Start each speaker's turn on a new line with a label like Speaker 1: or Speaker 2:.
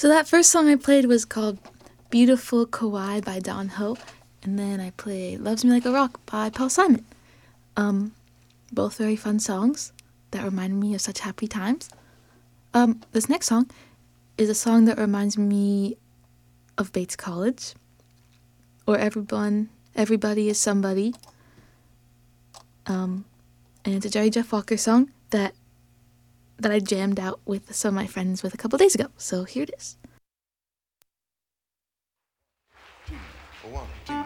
Speaker 1: So that first song I played was called Beautiful Kawaii by Don Ho, and then I played Loves Me Like a Rock by Paul Simon. Both very fun songs that remind me of such happy times. This next song is a song that reminds me of Bates College, or Everybody is Somebody. And it's a Jerry Jeff Walker song that I jammed out with some of my friends with a couple days ago. So here it is.
Speaker 2: 1, 2.